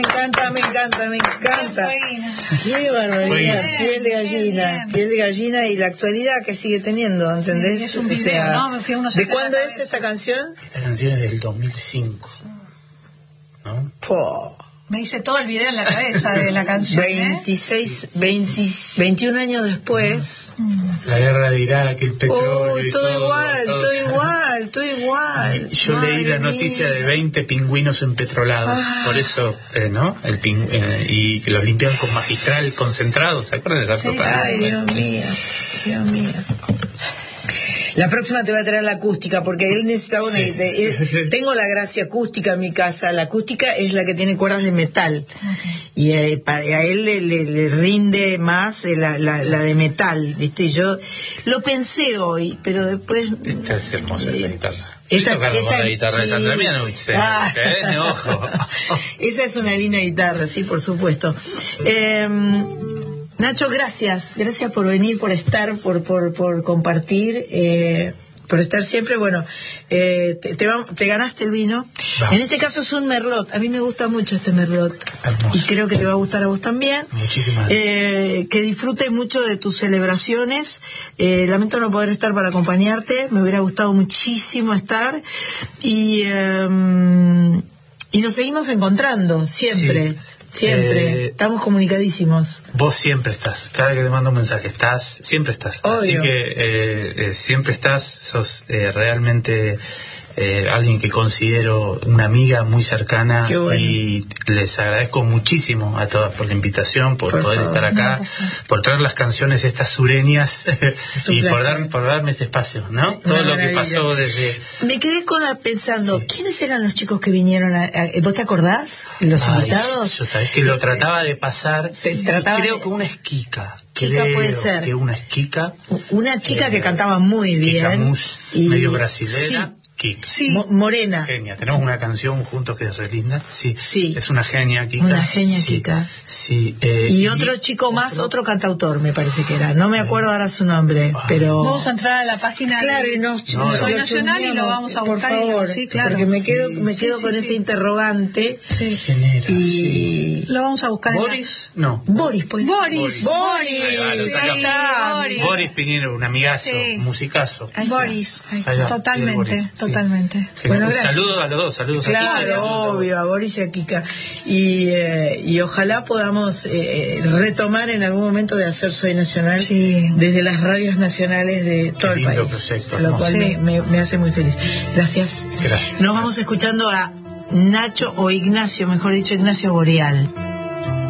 encanta. Qué barbaridad, piel de gallina y la actualidad que sigue teniendo, ¿entendés? Sí, es un video, ¿no? ¿De cuándo es esta canción? Esta canción es del 2005, ¿no? Me hice todo el video en la cabeza de la canción. 21 años después. La guerra de Irak, el petróleo y todo igual. Yo leí la noticia de 20 pingüinos empetrolados, por eso, ¿no? Y que los limpiaron con magistral concentrado, ¿se acuerdan de esa propaganda? Ay, Dios mío. La próxima te voy a traer la acústica, porque él necesitaba una... Tengo la gracia acústica en mi casa. La acústica es la que tiene cuerdas de metal. Y a él le rinde más la de metal, ¿viste? Yo lo pensé hoy, pero después... Esta es hermosa la guitarra. Esta guitarra de Sandra Mianovich, ojo. Esa es una linda guitarra, sí, por supuesto. Nacho, gracias por venir, por estar, por compartir, por estar siempre. Bueno, te ganaste el vino. En este caso es un Merlot. A mí me gusta mucho este Merlot. Hermoso. Y creo que te va a gustar a vos también. Muchísimas gracias. Que disfrutes mucho de tus celebraciones. Lamento no poder estar para acompañarte. Me hubiera gustado muchísimo estar. Y nos seguimos encontrando siempre. Sí. Siempre, estamos comunicadísimos. Vos siempre estás, cada vez que te mando un mensaje, siempre estás. Obvio. Así que siempre estás, sos realmente alguien que considero una amiga muy cercana. Qué bueno. Y les agradezco muchísimo a todas por la invitación, por poder estar acá, por traer las canciones estas sureñas y por darme este espacio, ¿no? Todo lo que pasó desde... Me quedé pensando, ¿quiénes eran los chicos que vinieron ¿vos te acordás? ¿Los invitados? Yo sabés que lo trataba de pasar. Creo que una esquica. Puede ser. Que una esquica. Una chica que cantaba muy bien. Kika medio brasilera. Sí. Kika. Sí. Morena. Genia. Tenemos una canción juntos que es re linda. Sí. Es una genia, Kika. Una genia, Kika. Sí. Y otro chico más, otro cantautor, me parece que era. No me acuerdo ahora su nombre, pero... Vamos a entrar a la página Soy Nacional y lo vamos a buscar. Por favor, sí, claro. Porque me quedo con ese interrogante. Sí. Genera, Lo vamos a buscar. ¿Boris? No. Boris, pues. Boris. Boris Piñero, un amigazo, musicazo. Boris. Allá, Totalmente. Bueno, gracias. Saludos a los dos, saludos a Kika. Claro, obvio, a Boris y a Kika. Y ojalá podamos retomar en algún momento de hacer Soy Nacional desde las radios nacionales de todo el país. Proyecto, lo cual me hace muy feliz. Gracias. Gracias. Nos vamos escuchando a Nacho, o Ignacio, mejor dicho, Ignacio Boreal.